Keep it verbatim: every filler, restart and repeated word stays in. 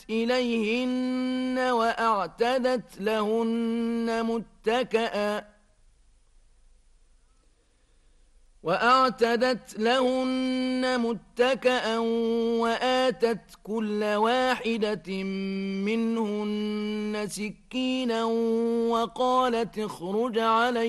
إليهن وأعتدت لهن متكئا وأعتدت لهن متكأ وآتت كل واحدة منهن سكينا وقالت اخرج عليهن